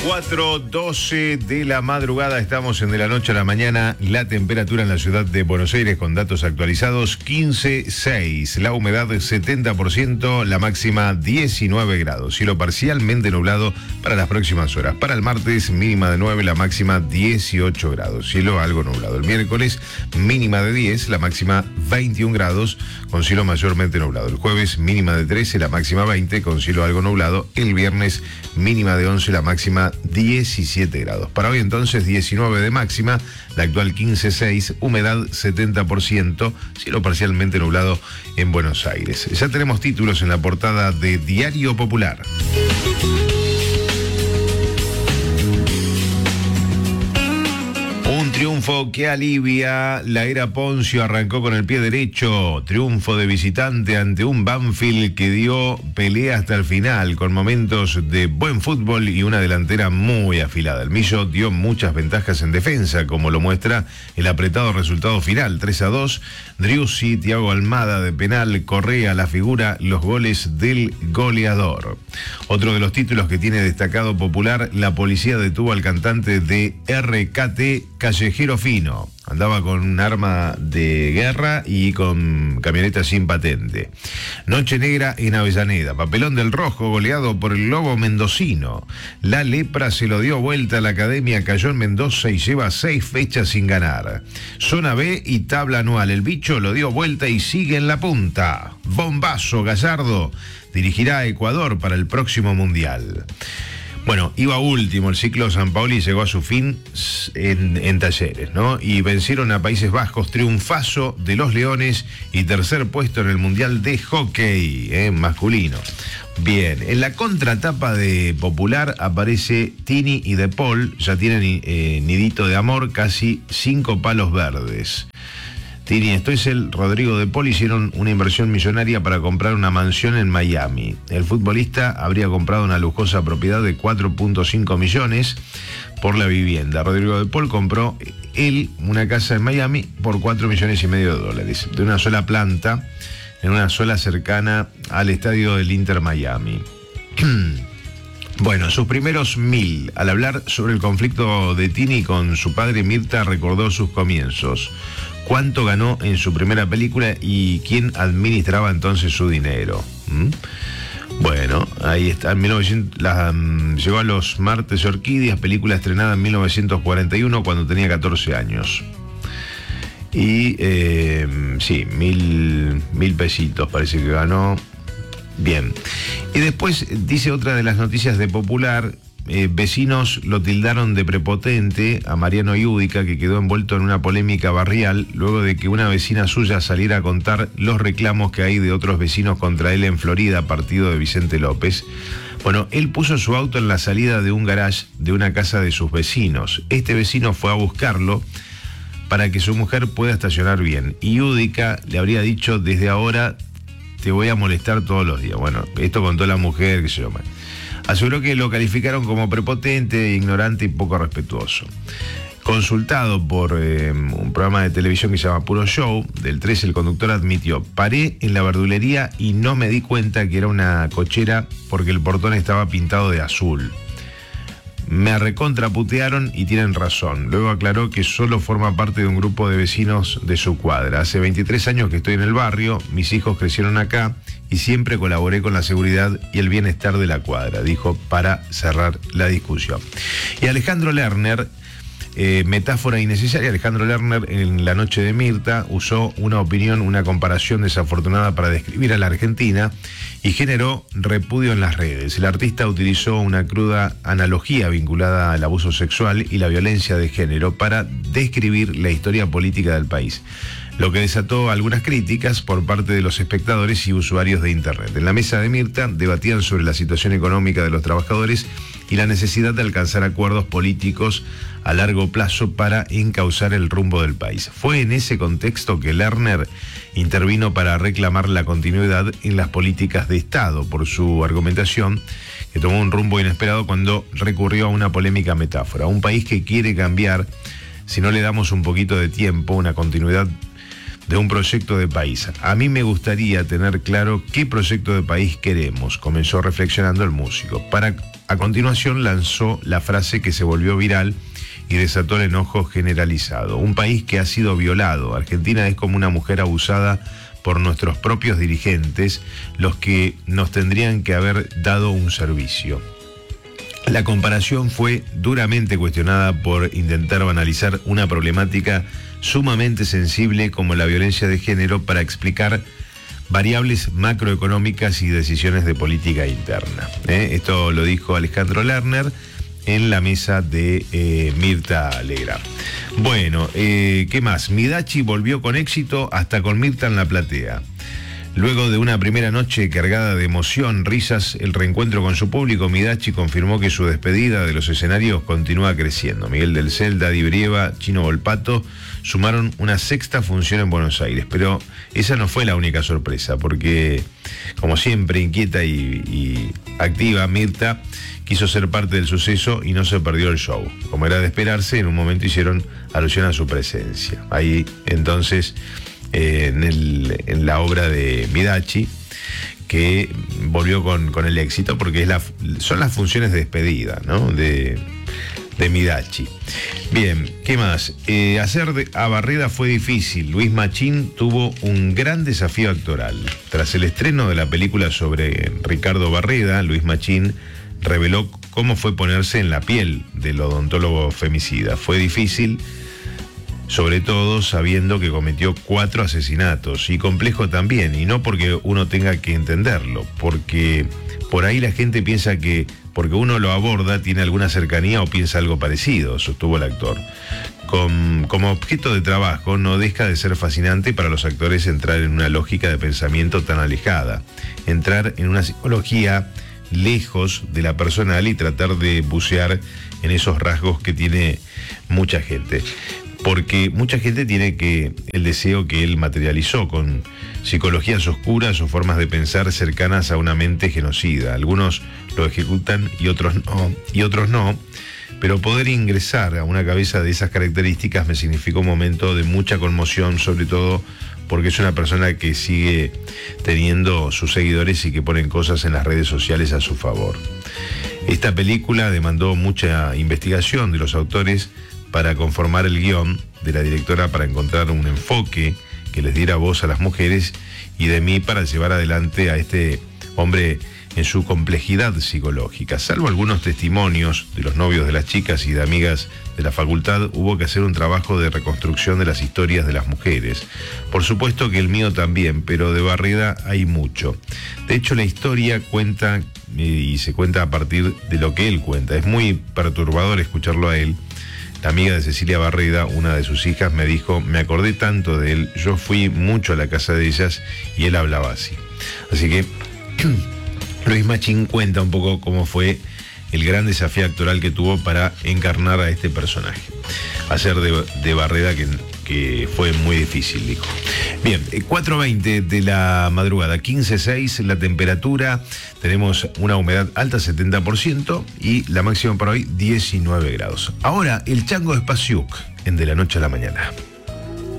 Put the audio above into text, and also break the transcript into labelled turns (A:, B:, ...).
A: 4:12 de la madrugada, estamos en de la noche a la mañana. La temperatura en la ciudad de Buenos Aires con datos actualizados, 15,6. La humedad 70%, la máxima 19 grados. Cielo parcialmente nublado para las próximas horas. Para el martes, mínima de 9, la máxima 18 grados. Cielo algo nublado. El miércoles, mínima de 10, la máxima 21 grados, con cielo mayormente nublado. El jueves, mínima de 13, la máxima 20, con cielo algo nublado. El viernes, mínima de 11, la máxima 17 grados. Para hoy entonces 19 de máxima, la actual 15,6, humedad 70%, cielo parcialmente nublado en Buenos Aires. Ya tenemos títulos en la portada de Diario Popular. Un triunfo que alivia. La era Poncio arrancó con el pie derecho. Triunfo de visitante ante un Banfield que dio pelea hasta el final, con momentos de buen fútbol y una delantera muy afilada. El Millo dio muchas ventajas en defensa, como lo muestra el apretado resultado final, 3-2. Driussi, Thiago Almada de penal, Correa la figura, los goles del goleador. Otro de los títulos que tiene destacado Popular: la policía detuvo al cantante de RKT, Callejero Fino. Andaba con un arma de guerra y con camioneta sin patente. Noche negra en Avellaneda. Papelón del Rojo goleado por el Lobo mendocino. La lepra se lo dio vuelta a la academia, cayó en Mendoza y lleva 6 fechas sin ganar. Zona B y tabla anual. El bicho lo dio vuelta y sigue en la punta. Bombazo. Gallardo dirigirá a Ecuador para el próximo Mundial. Bueno, iba último el ciclo San Paoli y llegó a su fin en Talleres, ¿no? Y vencieron a Países Bajos, triunfazo de los Leones y tercer puesto en el Mundial de Hockey masculino. Bien, en la contratapa de Popular aparece Tini y De Paul, ya tienen nidito de amor, casi 5 palos verdes. Tini Stoessel, Rodrigo De Paul hicieron una inversión millonaria para comprar una mansión en Miami. El futbolista habría comprado una lujosa propiedad de 4.5 millones por la vivienda. Rodrigo De Paul compró él una casa en Miami por 4,5 millones de dólares, de una sola planta, en una sola cercana al estadio del Inter Miami. Bueno, sus primeros 1.000. Al hablar sobre el conflicto de Tini con su padre, Mirta recordó sus comienzos. Cuánto ganó en su primera película y quién administraba entonces su dinero. Bueno, ahí está. Llegó a los Martes Orquídeas, película estrenada en 1941 cuando tenía 14 años. Y sí, 1.000 pesitos parece que ganó. Bien. Y después dice otra de las noticias de Popular. Vecinos lo tildaron de prepotente a Mariano Iúdica, que quedó envuelto en una polémica barrial luego de que una vecina suya saliera a contar los reclamos que hay de otros vecinos contra él en Florida, partido de Vicente López. Bueno, él puso su auto en la salida de un garage de una casa de sus vecinos. Este vecino fue a buscarlo para que su mujer pueda estacionar bien. Iúdica le habría dicho: desde ahora te voy a molestar todos los días. Bueno, esto contó la mujer, que se llama. Aseguró que lo calificaron como prepotente, ignorante y poco respetuoso. Consultado por un programa de televisión que se llama Puro Show, del 13, el conductor admitió: paré en la verdulería y no me di cuenta que era una cochera porque el portón estaba pintado de azul. Me recontraputearon y tienen razón. Luego aclaró que solo forma parte de un grupo de vecinos de su cuadra. Hace 23 años que estoy en el barrio, mis hijos crecieron acá y siempre colaboré con la seguridad y el bienestar de la cuadra, dijo para cerrar la discusión. Y Alejandro Lerner, metáfora innecesaria. Alejandro Lerner, en La Noche de Mirta, usó una opinión, una comparación desafortunada para describir a la Argentina y generó repudio en las redes. El artista utilizó una cruda analogía vinculada al abuso sexual y la violencia de género para describir la historia política del país, lo que desató algunas críticas por parte de los espectadores y usuarios de Internet. En la mesa de Mirta debatían sobre la situación económica de los trabajadores y la necesidad de alcanzar acuerdos políticos a largo plazo para encauzar el rumbo del país. Fue en ese contexto que Lerner intervino para reclamar la continuidad en las políticas de Estado por su argumentación, que tomó un rumbo inesperado cuando recurrió a una polémica metáfora. Un país que quiere cambiar, si no le damos un poquito de tiempo, una continuidad de un proyecto de país. A mí me gustaría tener claro qué proyecto de país queremos, comenzó reflexionando el músico. Para A continuación lanzó la frase que se volvió viral y desató el enojo generalizado. Un país que ha sido violado. Argentina es como una mujer abusada por nuestros propios dirigentes, los que nos tendrían que haber dado un servicio. La comparación fue duramente cuestionada por intentar banalizar una problemática sumamente sensible como la violencia de género para explicar variables macroeconómicas y decisiones de política interna. Esto lo dijo Alejandro Lerner en la mesa de Mirta Legrand. Bueno, ¿qué más? Midachi volvió con éxito hasta con Mirta en la platea. Luego de una primera noche cargada de emoción, risas, el reencuentro con su público, Midachi confirmó que su despedida de los escenarios continúa creciendo. Miguel del Cel, Daddy Brieva, Chino Volpato sumaron una sexta función en Buenos Aires, pero esa no fue la única sorpresa, porque como siempre inquieta y activa, Mirta quiso ser parte del suceso y no se perdió el show. Como era de esperarse, en un momento hicieron alusión a su presencia. Ahí entonces en la obra de Midachi, que volvió con el éxito, porque son las funciones de despedida, ¿no? de Midachi. Bien, ¿qué más? A Barreda fue difícil. Luis Machín tuvo un gran desafío actoral. Tras el estreno de la película sobre Ricardo Barreda, Luis Machín reveló cómo fue ponerse en la piel del odontólogo femicida. Fue difícil, sobre todo sabiendo que cometió 4 asesinatos, y complejo también, y no porque uno tenga que entenderlo, porque por ahí la gente piensa que porque uno lo aborda tiene alguna cercanía o piensa algo parecido, sostuvo el actor. Como objeto de trabajo no deja de ser fascinante para los actores entrar en una lógica de pensamiento tan alejada, entrar en una psicología lejos de la personal y tratar de bucear en esos rasgos que tiene mucha gente. Porque mucha gente tiene el deseo que él materializó con psicologías oscuras o formas de pensar cercanas a una mente genocida. Algunos lo ejecutan y otros no, pero poder ingresar a una cabeza de esas características me significó un momento de mucha conmoción, sobre todo porque es una persona que sigue teniendo sus seguidores y que ponen cosas en las redes sociales a su favor. Esta película demandó mucha investigación de los autores para conformar el guión, de la directora para encontrar un enfoque que les diera voz a las mujeres, y de mí para llevar adelante a este hombre en su complejidad psicológica. Salvo algunos testimonios de los novios de las chicas y de amigas de la facultad, hubo que hacer un trabajo de reconstrucción de las historias de las mujeres. Por supuesto que el mío también, pero de Barreda hay mucho. De hecho, la historia cuenta y se cuenta a partir de lo que él cuenta. Es muy perturbador escucharlo a él. La amiga de Cecilia Barreda, una de sus hijas, me dijo: me acordé tanto de él, yo fui mucho a la casa de ellas y él hablaba así. Así que Luis Machín cuenta un poco cómo fue el gran desafío actoral que tuvo para encarnar a este personaje. Hacer de Barreda, que fue muy difícil, dijo. Bien, 4:20 de la madrugada, 15:06 la temperatura, tenemos una humedad alta, 70%, y la máxima para hoy, 19 grados. Ahora, el Chango de Spasiuk, en De la Noche a la Mañana.